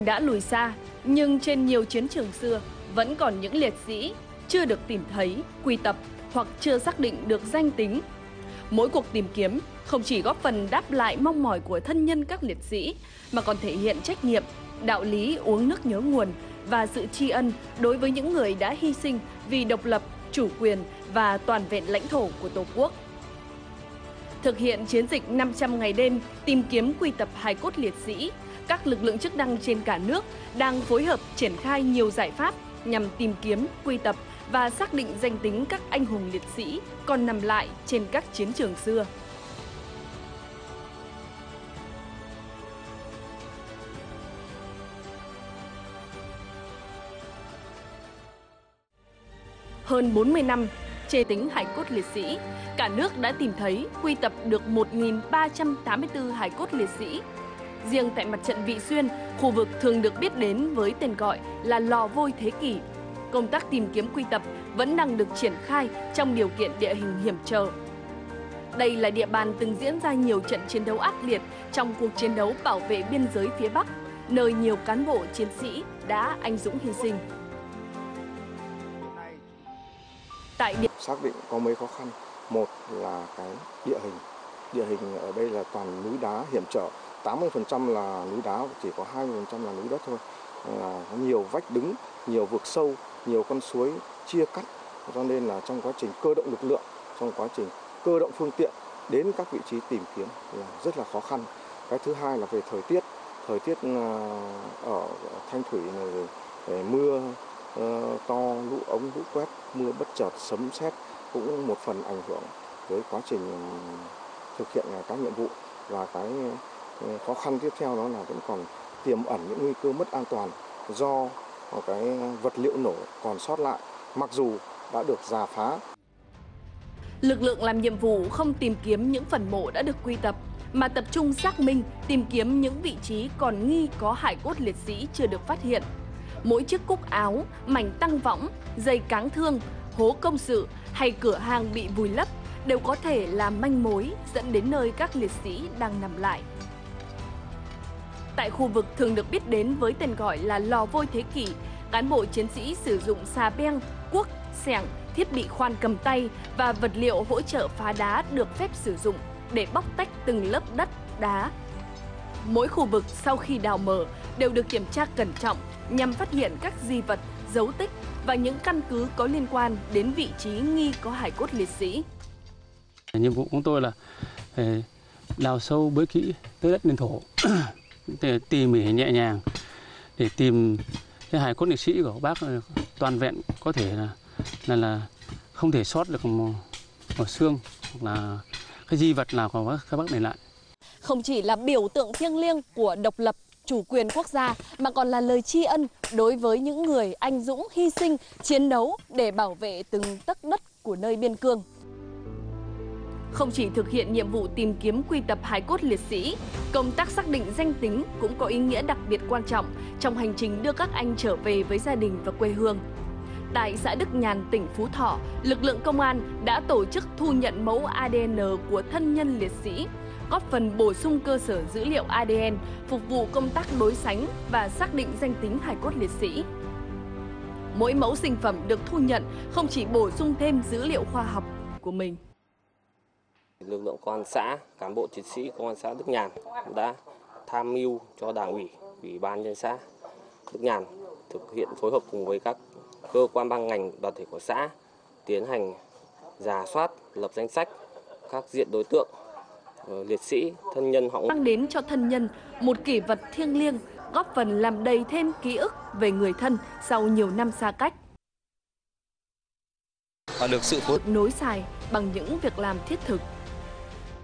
Đã lùi xa, nhưng trên nhiều chiến trường xưa vẫn còn những liệt sĩ chưa được tìm thấy, quy tập hoặc chưa xác định được danh tính. Mỗi cuộc tìm kiếm không chỉ góp phần đáp lại mong mỏi của thân nhân các liệt sĩ, mà còn thể hiện trách nhiệm, đạo lý uống nước nhớ nguồn và sự tri ân đối với những người đã hy sinh vì độc lập, chủ quyền và toàn vẹn lãnh thổ của Tổ quốc. Thực hiện chiến dịch 500 ngày đêm tìm kiếm quy tập hài cốt liệt sĩ, các lực lượng chức năng trên cả nước đang phối hợp triển khai nhiều giải pháp nhằm tìm kiếm, quy tập và xác định danh tính các anh hùng liệt sĩ còn nằm lại trên các chiến trường xưa. Hơn 40 năm, trên tính hài cốt liệt sĩ, cả nước đã tìm thấy, quy tập được 1.384 hài cốt liệt sĩ. Riêng tại mặt trận Vị Xuyên, khu vực thường được biết đến với tên gọi là lò vôi thế kỷ, công tác tìm kiếm quy tập vẫn đang được triển khai trong điều kiện địa hình hiểm trở. Đây là địa bàn từng diễn ra nhiều trận chiến đấu ác liệt trong cuộc chiến đấu bảo vệ biên giới phía Bắc, nơi nhiều cán bộ chiến sĩ đã anh dũng hy sinh. Xác định có mấy khó khăn. Một là cái địa hình. Địa hình ở đây là toàn núi đá hiểm trở. 80% là núi đá, chỉ có 20% là núi đất thôi. Có nhiều vách đứng, nhiều vực sâu, nhiều con suối chia cắt. Cho nên là trong quá trình cơ động lực lượng, trong quá trình cơ động phương tiện đến các vị trí tìm kiếm là rất là khó khăn. Cái thứ hai là về thời tiết. Thời tiết ở Thanh Thủy này mưa to, lũ ống, lũ quét, mưa bất chợt, sấm sét cũng một phần ảnh hưởng tới quá trình thực hiện các nhiệm vụ. Và cái khó khăn tiếp theo đó là vẫn còn tiềm ẩn những nguy cơ mất an toàn do cái vật liệu nổ còn sót lại, mặc dù đã được rà phá. Lực lượng làm nhiệm vụ không tìm kiếm những phần mộ đã được quy tập, mà tập trung xác minh, tìm kiếm những vị trí còn nghi có hài cốt liệt sĩ chưa được phát hiện. Mỗi chiếc cúc áo, mảnh tăng võng, dây cáng thương, hố công sự hay cửa hàng bị vùi lấp đều có thể là manh mối dẫn đến nơi các liệt sĩ đang nằm lại. Tại khu vực thường được biết đến với tên gọi là lò vôi thế kỷ, cán bộ chiến sĩ sử dụng xà beng, cuốc, xẻng, thiết bị khoan cầm tay và vật liệu hỗ trợ phá đá được phép sử dụng để bóc tách từng lớp đất, đá. Mỗi khu vực sau khi đào mở đều được kiểm tra cẩn trọng nhằm phát hiện các di vật, dấu tích và những căn cứ có liên quan đến vị trí nghi có hài cốt liệt sĩ. Nhiệm vụ của tôi là đào sâu bới kỹ tới đất nền thổ, tỉ mỉ nhẹ nhàng để tìm cái hài cốt liệt sĩ của bác toàn vẹn, có thể là không thể sót được một xương hoặc là cái di vật nào của các bác để lại. Không chỉ là biểu tượng thiêng liêng của độc lập, chủ quyền quốc gia, mà còn là lời tri ân đối với những người anh dũng hy sinh, chiến đấu để bảo vệ từng tấc đất của nơi biên cương. Không chỉ thực hiện nhiệm vụ tìm kiếm quy tập hài cốt liệt sĩ, công tác xác định danh tính cũng có ý nghĩa đặc biệt quan trọng trong hành trình đưa các anh trở về với gia đình và quê hương. Tại xã Đức Nhàn, tỉnh Phú Thọ, lực lượng công an đã tổ chức thu nhận mẫu ADN của thân nhân liệt sĩ, góp phần bổ sung cơ sở dữ liệu ADN phục vụ công tác đối sánh và xác định danh tính hài cốt liệt sĩ. Mỗi mẫu sinh phẩm được thu nhận không chỉ bổ sung thêm dữ liệu khoa học của mình. Lực lượng công an xã, cán bộ chiến sĩ công an xã Đức Nhàn đã tham mưu cho Đảng ủy, Ủy ban nhân dân xã Đức Nhàn thực hiện phối hợp cùng với các cơ quan ban ngành đoàn thể của xã tiến hành rà soát, lập danh sách các diện đối tượng liệt sĩ, thân nhân họ, mang đến cho thân nhân một kỷ vật thiêng liêng, góp phần làm đầy thêm ký ức về người thân sau nhiều năm xa cách. Và được sự phối nối dài bằng những việc làm thiết thực.